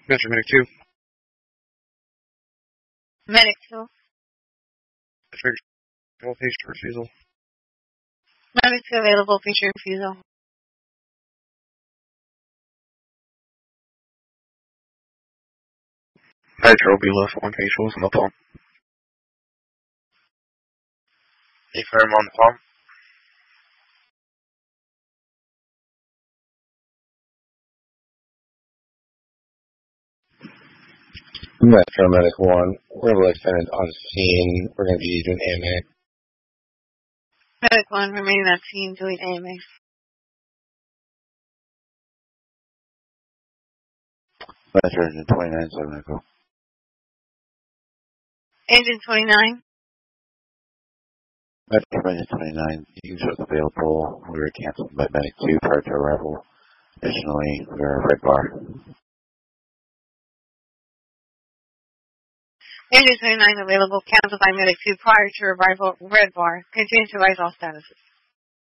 Metro Medic 2. Medic 2. Metro Medic 2, patient refusal. Medic 2 available, patient refusal. Nitro below 1 patient was on the pump. Affirm on the pump. Metro Medic 1, we're lieutenant on scene. We're going to be doing AMA. Medic 1 remaining at scene doing AMA. Metro Engine 29, 7 Echo. Engine 29. Metro Engine 29, you can show us available. We were canceled by Medic 2 prior to arrival. Additionally, we are a red bar. Engine 29 available, canceled by Medic 2 prior to arrival, red bar. Continue to rise all statuses.